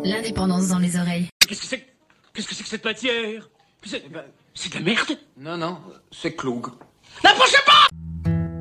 L'indépendance dans les oreilles. Qu'est-ce que c'est que cette matière? C'est de la merde. Non, c'est Cloug. N'approchez pas!